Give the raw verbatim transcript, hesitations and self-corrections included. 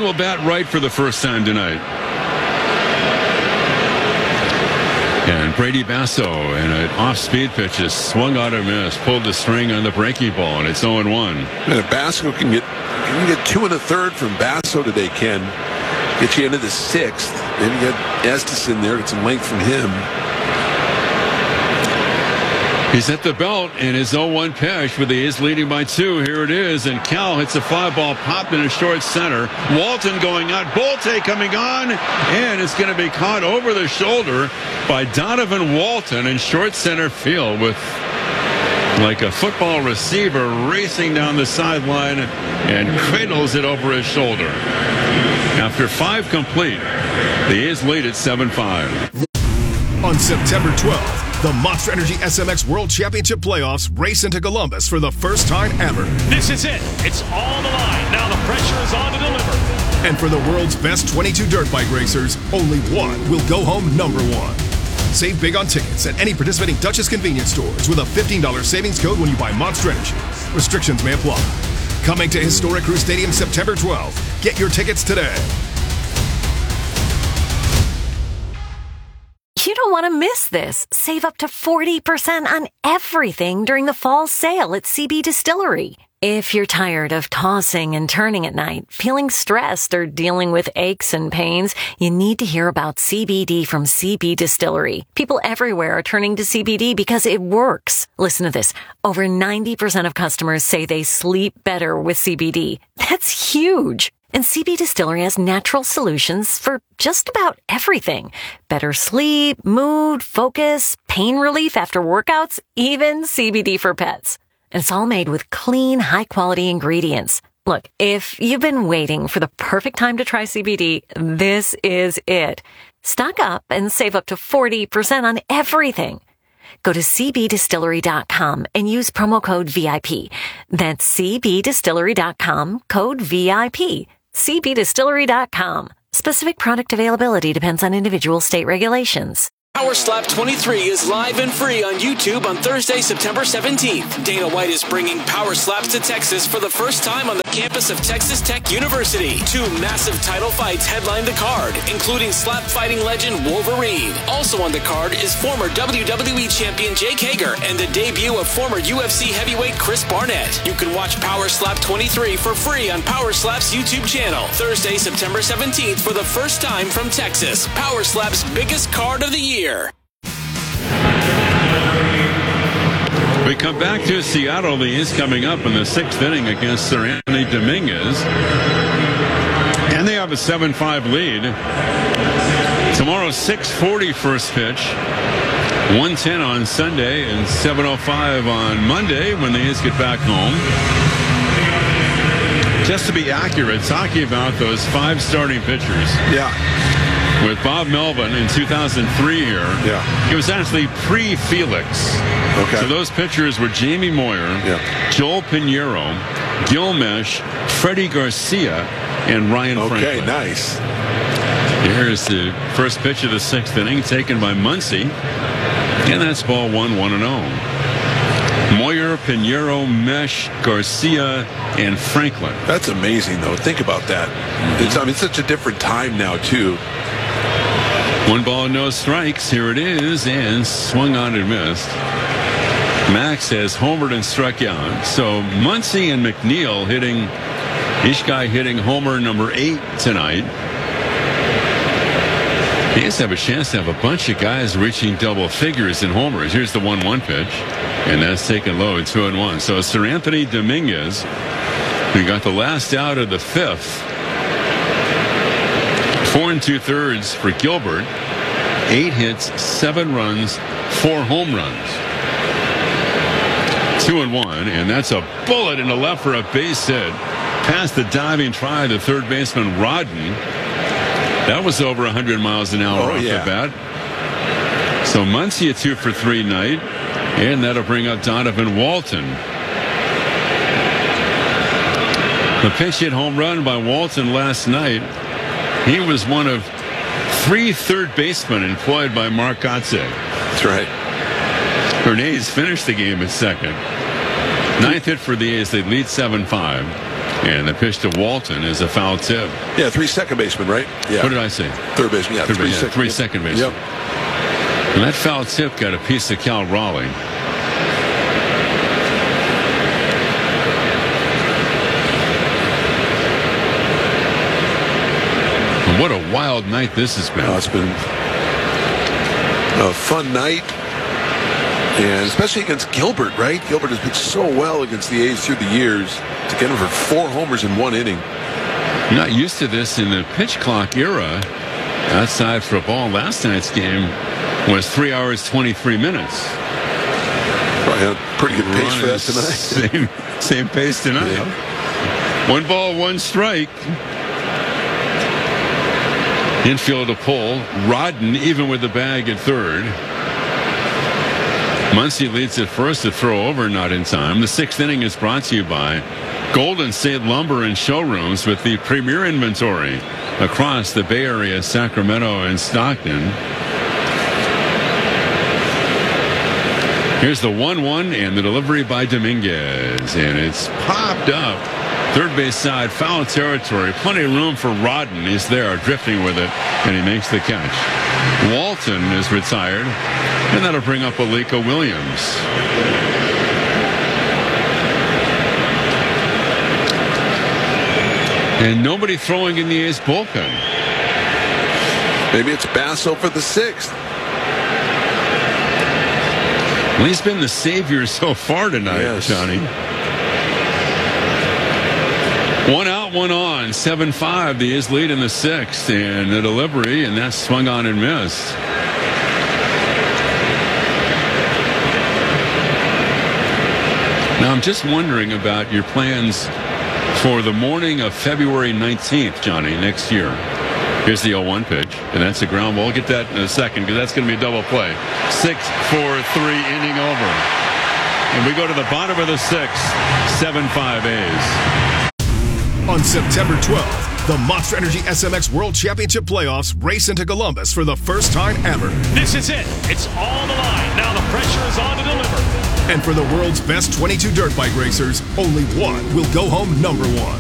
will bat right for the first time tonight. And Brady Basso, and an off-speed pitch is swung out of miss, pulled the string on the breaking ball, and it's oh and one. And if Basso can get, can get two and a third from Basso today, Ken, get you into the sixth. Then you get Estes in there, get some length from him. He's at the belt in his oh one pitch with the A's leading by two. Here it is, and Cal hits a fly ball popped in a short center. Walton going out, Bolte coming on, and it's going to be caught over the shoulder by Donovan Walton in short center field with like a football receiver racing down the sideline and cradles it over his shoulder. After five complete, the A's lead at seven five. On September twelfth, the Monster Energy S M X World Championship Playoffs race into Columbus for the first time ever. This is it. It's on the line. Now the pressure is on to deliver. And for the world's best twenty-two dirt bike racers, only one will go home number one. Save big on tickets at any participating Duchess convenience stores with a fifteen dollars savings code when you buy Monster Energy. Restrictions may apply. Coming to historic Crew Stadium September twelfth. Get your tickets today. You don't want to miss this. Save up to forty percent on everything during the fall sale at C B Distillery. If you're tired of tossing and turning at night, feeling stressed, or dealing with aches and pains, you need to hear about C B D from C B Distillery. People everywhere are turning to C B D because it works. Listen to this. Over ninety percent of customers say they sleep better with C B D. That's huge. And C B Distillery has natural solutions for just about everything. Better sleep, mood, focus, pain relief after workouts, even C B D for pets. And it's all made with clean, high-quality ingredients. Look, if you've been waiting for the perfect time to try C B D, this is it. Stock up and save up to forty percent on everything. Go to c b distillery dot com and use promo code V I P. That's c b distillery dot com, code V I P. c b distillery dot com. Specific product availability depends on individual state regulations. Power Slap twenty-three is live and free on YouTube on Thursday, September seventeenth. Dana White is bringing Power Slaps to Texas for the first time on the campus of Texas Tech University. Two massive title fights headline the card, including slap fighting legend Wolverine. Also on the card is former W W E champion Jake Hager and the debut of former U F C heavyweight Chris Barnett. You can watch Power Slap twenty-three for free on Power Slap's YouTube channel. Thursday, September seventeenth for the first time from Texas. Power Slap's biggest card of the year. We come back to Seattle. The A's coming up in the sixth inning against Sir Anthony Dominguez. And they have a seven five lead. Tomorrow, six forty first pitch. one ten on Sunday and seven oh five on Monday when the A's get back home. Just to be accurate, talking about those five starting pitchers. Yeah. With Bob Melvin in two thousand three here. Yeah. It was actually pre-Felix. Okay. So those pitchers were Jamie Moyer, yeah. Joel Pinheiro, Gil Mesh, Freddie Garcia, and Ryan okay, Franklin. Okay, nice. Here's the first pitch of the sixth inning taken by Muncy. And that's ball one, one and oh. Moyer, Pinheiro, Mesh, Garcia, and Franklin. That's amazing, though. Think about that. Mm-hmm. It's, I mean, it's such a different time now, too. One ball, no strikes. Here it is, and swung on and missed. Max has homered and struck out. So Muncy and McNeil hitting, each guy hitting homer number eight tonight. He has to have a chance to have a bunch of guys reaching double figures in homers. Here's the one one pitch, and that's taken low, two and one. So Sir Anthony Dominguez, who got the last out of the fifth. Four and two thirds for Gilbert. Eight hits, seven runs, four home runs. Two and one, and that's a bullet in the left for a base hit. Past the diving try to third baseman Rodden. That was over one hundred miles an hour oh, off yeah. the bat. So Muncy a two for three night, and that'll bring up Donovan Walton. The pitch hit home run by Walton last night. He was one of three third basemen employed by Mark Gotze. That's right. Bernays finished the game at second. Ninth hit for the A's. They lead seven five. And the pitch to Walton is a foul tip. Yeah, three second basemen, right? Yeah. What did I say? Third baseman, yeah. Third three, base, yeah, second, three second basemen. Yep. And that foul tip got a piece of Cal Raleigh. And what a wild night this has been. Oh, it's been a fun night. And especially against Gilbert, right? Gilbert has pitched so well against the A's through the years to get him for four homers in one inning. Not used to this in the pitch clock era. Outside for a ball, last night's game was three hours, twenty-three minutes. Probably had a pretty good pace for that tonight. Same, same pace tonight. Yeah. One ball, one strike. Infield to pull. Rodden even with the bag at third. Muncy leads at first to throw over, not in time. The sixth inning is brought to you by Golden State Lumber and Showrooms with the premier inventory across the Bay Area, Sacramento, and Stockton. Here's the one one and the delivery by Dominguez. And it's popped up. Third base side, foul territory. Plenty of room for Rodden. He's there, drifting with it, and he makes the catch. Walton is retired, and that'll bring up Alika Williams. And nobody throwing in the A's bullpen. Maybe it's Basso for the sixth. Well, he's been the savior so far tonight, yes. Johnny. One out, one on. seven five. The A's lead in the sixth. And the delivery, and that's swung on and missed. Now, I'm just wondering about your plans for the morning of February nineteenth, Johnny, next year. Here's the oh one pitch, and that's a ground ball. We'll get that in a second because that's going to be a double play. six four three inning over. And we go to the bottom of the sixth. seven five A's. On September twelfth, the Monster Energy S M X World Championship Playoffs race into Columbus for the first time ever. This is it. It's all the line. Now the pressure is on to deliver. And for the world's best twenty-two dirt bike racers, only one will go home number one.